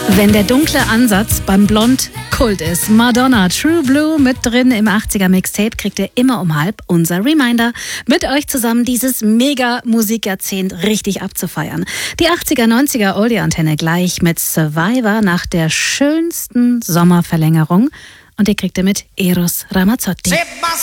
Wenn der dunkle Ansatz beim Blond Kult ist. Madonna, True Blue mit drin im 80er Mixtape, kriegt ihr immer um halb unser Reminder, mit euch zusammen dieses Mega-Musikjahrzehnt richtig abzufeiern. Die 80er, 90er Oldie-Antenne gleich mit Survivor nach der schönsten Sommerverlängerung. Und die kriegt ihr mit Eros Ramazzotti.